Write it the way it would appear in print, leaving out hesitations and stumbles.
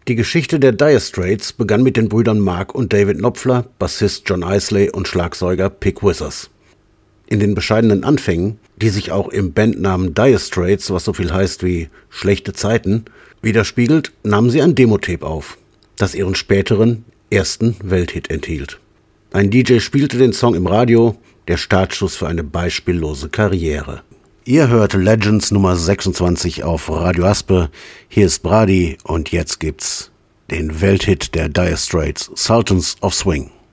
Die Geschichte der Dire Straits begann mit den Brüdern Mark und David Knopfler, Bassist John Isley und Schlagzeuger Pig Withers. In den bescheidenen Anfängen, die sich auch im Bandnamen Dire Straits, was so viel heißt wie schlechte Zeiten, widerspiegelt, nahmen sie ein Demo-Tape auf, das ihren späteren ersten Welthit enthielt. Ein DJ spielte den Song im Radio, der Startschuss für eine beispiellose Karriere. Ihr hört Legends Nummer 26 auf Radio Aspe. Hier ist Brady und jetzt gibt's den Welthit der Dire Straits, Sultans of Swing.